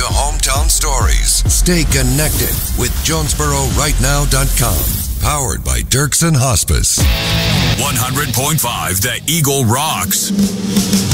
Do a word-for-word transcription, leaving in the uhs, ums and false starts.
hometown stories. Stay connected with Jonesboro Right Now dot com. Powered by Dirksen Hospice. one hundred point five The Eagle rocks.